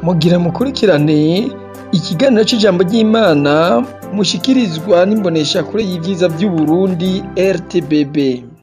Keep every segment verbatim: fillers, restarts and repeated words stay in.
Mugira mukurikirane ikiganiro c'ijambo ry'Imana mushikirizwa n'imboneshakure y'ivyiza vy'Uburundi R T B B.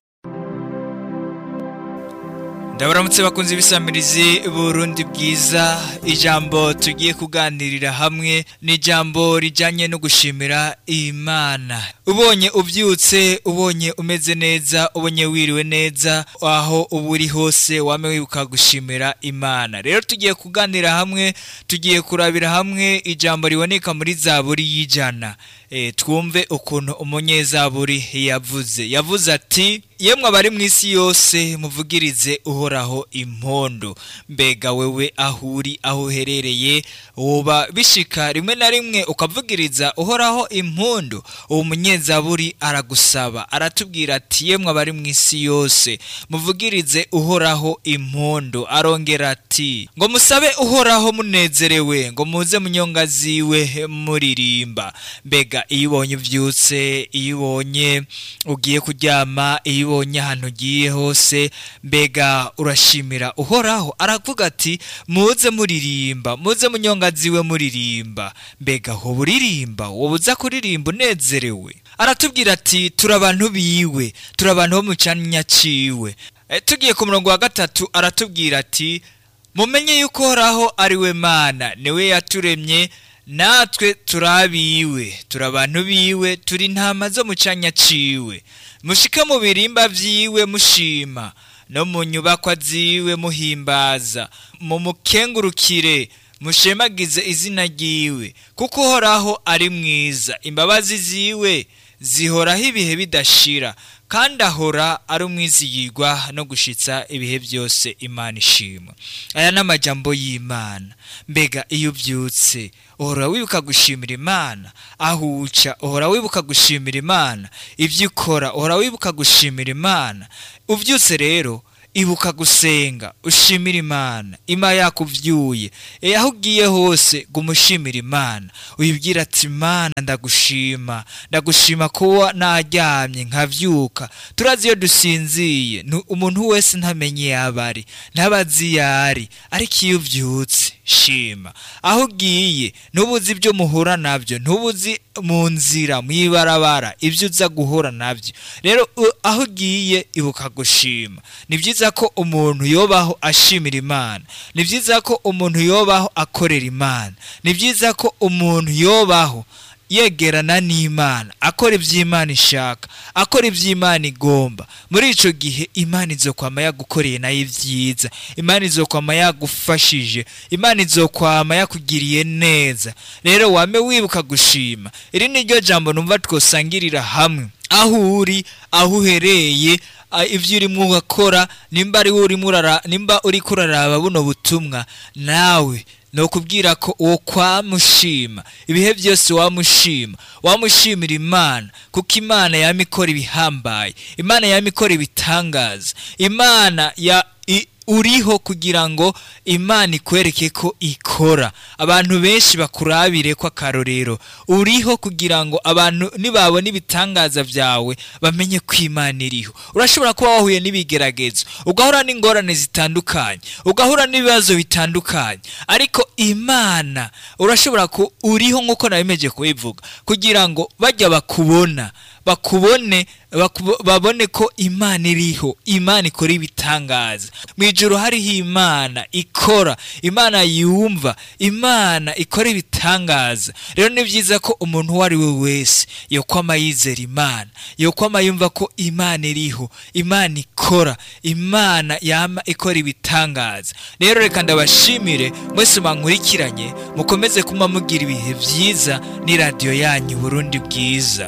Ndabaramutse bakunze ibisamirizi Burundi bwiza. Ijambo tugiye kuganirira hamwe ni ijambo rijanye no gushimira Imana. Ubonye uvyutse, ubonye umeze neza, ubonye wiriwe neza, aho uburi hose wame wibuka gushimira Imana. Rero tugiye kuganira hamwe, tugiye kurabira hamwe ijambo riboneka muri Zaburi y'ijana. E, twumve ukuntu umunyezaburi yavuze. Yavuze ati: "Yemwe abari mw'isi yose muvugirize Uhoraho impondo." Mbega wewe ahuri aho uherereye woba bishika rimwe na rimwe ukavugiriza Uhoraho impondo? Uwo munyezaburi aragusaba, aratubwira ati: "Yemwe abari mw'isi yose muvugirize Uhoraho impondo." Arongera ati ngo musabe Uhoraho munezerewe, ngo muze munyonga ziwe muririmba. Mbega iyo ubonye uvyutse, iyo ubonye ugiye kuryama, iyo ubonye ahantu ugiye hose, mbega urashimira Uhoraho? Aravuga ati muze muririmba, muze munyonga ziwe muririmba. Mbega hoba uririmba? Woba uza kuririmba unezerewe? Aratubwira ati turi abantu biwe, turi abantu bo mu canya ciwe. E, tugiye ku murongo wa gatatu aratubwira ati mumenye yuko Uhoraho ari we Mana, niwe yaturemye, natwe turabiwe, turi abantu biwe, turi intama zo mu canya ciwe. Mushike mu birimba vyiwe mushima, no mu nyubakwa ziwe muhimbaza. Mumukengurukire, mushemagize izina ryiwe, kuko Uhoraho ari mwiza, imbabazi ziwe zihoraho ibihe bidashira, kandi ahora ari umwizigirwa no gushitsa ibihe byose. Imana ishimwe. Aya n'amajambo y'Imana. Mbega iyo uvyutse uhora wibuka gushimira Imana, aho uca uhora wibuka gushimira Imana, ivyo ukora uhora wibuka gushimira Imana. Uvyutse rero ibuka gusenga, ushimira Imana, Ima yakuvyuye. E, aho ugiye hose gumushimira Imana, uyibwira ati Imana ndagushima, ndagushima kuba naryamye nkavyuka. Turazi iyo dusinziye umuntu wese ntamenye yabari, ntabazi yari, ariko iyo uvyutse shima. Aho ugiye ntubuzi ibyo muhura navyo, ntubuzi mu nzira mwibarabara ibyo uza guhura navyo. Rero aho ugiye ibuka gushima. Ni vyiza ko umuntu yobaho ashimira Imana, ni vyiza ko umuntu yobaho akorera Imana, ni vyiza ko umuntu yobaho yegerana n'Imana, akora ivy'Imana ishaka, akora ivy'Imana igomba. Muri ico gihe Imana izokwama yagukoreye nayo ivyiza, Imana izokwama yagufashije, Imana izokwama yakugiriye neza. Rero wame wibuka gushima. Iri ni ryo jambo numva twosangirira hamwe. Aho uri, aho uhereye, ivyo urimo urakora, nimba ari urimo urara, nimba uri kuraraba buno butumwa, nawe no kubwira ko uwo kwamushima ibihe byose, wamushima wamushimira Imana, kuko Imana yamikora ibihambaye, Imana yamikora ibitangaza. Imana ya i, uriho kugira ngo Imana ikwereke ko ikora, abantu benshi bakurabire ko akarorero. Uriho kugira ngo abantu nibabona ibitangaza vyawe bamenye ko Imana iriho. Urashobora kuba wahuye n'ibigeragezo, ugahura n'ingorane zitandukanye, ugahura n'ibibazo bitandukanye, ariko Imana urashobora ko uriho nkuko nabimeje kubivuga, kugira ngo bajya bakubona bakubone bakubo, babone ko Imana iriho, Imana ikora ibitangaza. Mwijuru hariho Imana ikora, Imana yumva, Imana ikora ibitangaza. Rero ni vyiza ko umuntu wari we wese yokwama yizera Imana, yokwama yumva ko Imana iriho, Imana ikora, Imana yama ikora ibitangaza. Rero reka ndabashimire mwese mankurikiranye, mukomeze kuma mugira ibihe vyiza ni radio yanyu Burundi bwiza.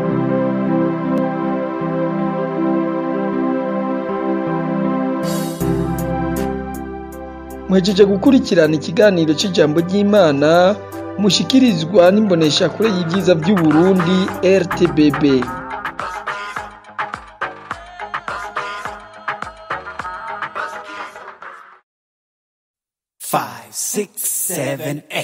Mwejeje gukurikirana ikiganiro c'ijambo ry'Imana mushikirizwa n'imboneshakure y'ivyiza vy'Uburundi R T B B. Five, six, seven, eight.